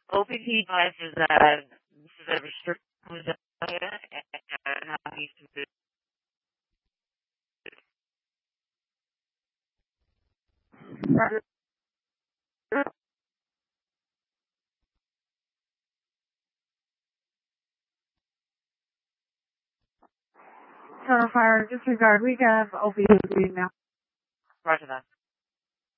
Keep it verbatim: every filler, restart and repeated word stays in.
O P T advises that this is a restricted diet and how needs to be. Total fire disregard. We have O P T now. Roger that.